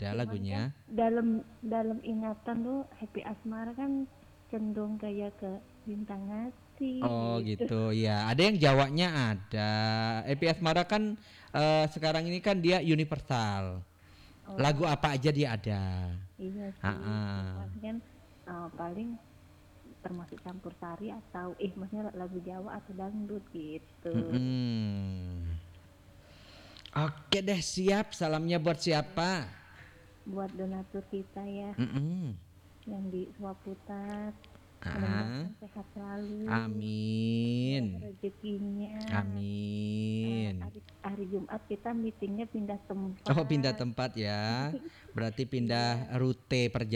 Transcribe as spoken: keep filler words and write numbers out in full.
ada Cuman kan lagunya. dalam dalam ingatan tuh Happy Asmara kan cenderung kayak ke bintang hati Oh gitu. gitu ya. Ada yang Jawanya ada. Epi Asmara kan eh, sekarang ini kan dia universal. Lagu Oh apa aja dia ada. iya sih, Ha-ha. cuman kan eh, paling termasuk campur sari atau eh maksudnya lagu Jawa atau dangdut gitu. Mm-mm. Oke deh siap. Salamnya buat Ya, siapa? buat donatur kita ya Mm-mm. yang di Swaputat, Ah, mudah-mudahan sehat selalu, murah amin. rezekinya. Eh, Amin. hari, hari Jumat kita meetingnya pindah Oh pindah tempat. tempat ya. Berarti pindah Iya. rute perjalanan.